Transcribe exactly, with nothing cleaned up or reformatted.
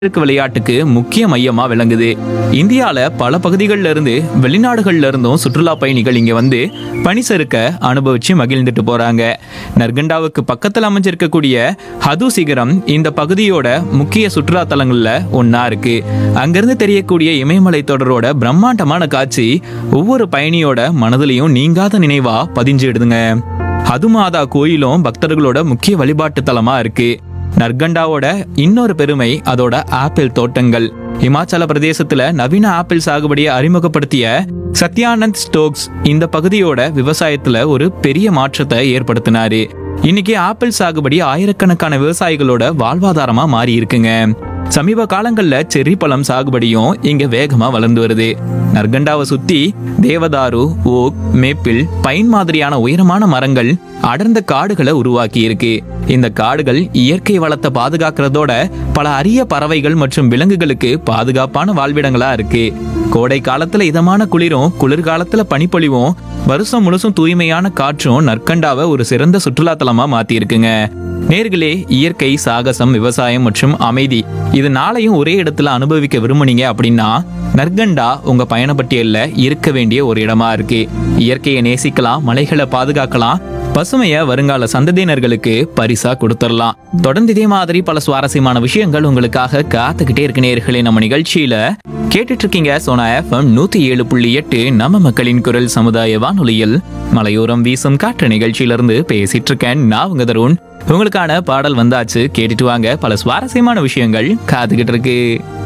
தெற்கு விளையாட்டுக்கு முக்கிய மையமா விளங்குது. இந்தியால பல பகுதிகளில் இருந்து வெளிநாடுகள்ல இருந்தும் சுற்றுலா பயணிகள் இங்க வந்து பனி சறுக்க அனுபவிச்சு மகிழ்ந்துட்டு போறாங்க. நர்கண்டாவுக்கு பக்கத்தில் அமைஞ்சிருக்கக்கூடிய ஹது சிகரம் இந்த பகுதியோட முக்கிய சுற்றுலா தலங்கள்ல ஒன்னா இருக்கு. அங்கிருந்து தெரியக்கூடிய இமயமலை தொடரோட பிரம்மாண்டமான காட்சி ஒவ்வொரு பயணியோட மனதிலையும் நீங்காத நினைவா பதிஞ்சிடுதுங்க. ஹதுமாதா கோயிலும் பக்தர்களோட முக்கிய வழிபாட்டு தலமா இருக்கு. நர்கண்டாவோட இன்னொரு பெருமை அதோட ஆப்பிள் தோட்டங்கள். இமாச்சல பிரதேசத்துல நவீன ஆப்பிள் சாகுபடியை அறிமுகப்படுத்திய சத்யானந்த் ஸ்டோக்ஸ் இந்த பகுதியோட விவசாயத்துல ஒரு பெரிய மாற்றத்தை ஏற்படுத்தினாரு. இன்னைக்கு ஆப்பிள் சாகுபடி ஆயிரக்கணக்கான விவசாயிகளோட வாழ்வாதாரமா மாறி இருக்குங்க. சமீப காலங்கள்ல செர்ரி பழம் சாகுபடியும் இங்க வேகமா வளர்ந்து வருது. நர்கண்டாவை சுத்தி தேவதாரு, ஓக், மேப்பிள், பைன் மாதிரியான உயரமான மரங்கள் அடர்ந்த காடுகளை உருவாக்கி இருக்கு. இந்த காடுகள் இயற்கை வளத்தை பாதுகாக்கிறதோட பல அரிய பறவைகள் மற்றும் விலங்குகளுக்கு பாதுகாப்பான வாழ்விடங்களா இருக்கு. கோடை காலத்துல இதமான குளிரும் குளிர்காலத்துல பனிப்பொழிவும் வருஷம் முழுசும் தூய்மையான காற்றும் நர்கண்டாவை ஒரு சிறந்த சுற்றுலா தலமா மாத்தி இருக்குங்க. நேர்களே, இயற்கை, சாகசம், விவசாயம் மற்றும் அமைதி இது நாளையும் ஒரே இடத்துல அனுபவிக்க விரும்புனீங்க அப்படின்னா நர்கண்டா உங்க பயணப்பட்டியல்ல இருக்க வேண்டிய ஒரு இடமா இருக்கு. இயற்கையை நேசிக்கலாம், மலைகளை பாதுகாக்கலாம், பசுமைய வருங்கால சந்ததியினர்களுக்கு பரிசா கொடுத்துடலாம். தொடர்ந்து இதே மாதிரி பல சுவாரஸ்யமான விஷயங்கள் உங்களுக்காக காத்துக்கிட்டே இருக்கு. நேர்களே, நம்ம நிகழ்ச்சியில கேட்டுட்டு இருக்கீங்க சோனா எஃப்எம் நூத்தி ஏழு புள்ளி எட்டு நம்ம மக்களின் குரல் சமுதாய வானொலியில் மலையோரம் வீசும் காற்று நிகழ்ச்சியிலிருந்து பேசிட்டு இருக்கேன் நான் உங்க தருண். உங்களுக்கான பாடல் வந்தாச்சு, கேட்டுட்டு வாங்க. பல சுவாரஸ்யமான விஷயங்கள் காத்துக்கிட்டு இருக்கு.